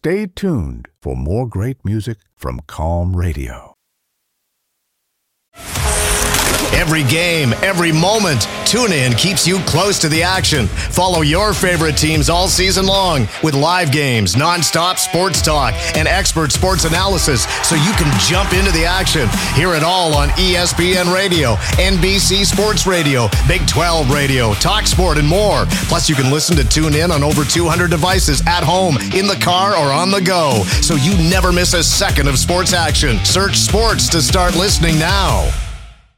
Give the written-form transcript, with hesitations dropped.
stay tuned for more great music from Calm Radio. Every game, every moment, TuneIn keeps you close to the action. Follow your favorite teams all season long with live games, nonstop sports talk, and expert sports analysis so you can jump into the action. Hear it all on ESPN Radio, NBC Sports Radio, Big 12 Radio, TalkSport, and more. Plus, you can listen to TuneIn on over 200 devices at home, in the car, or on the go, so you never miss a second of sports action. Search sports to start listening now.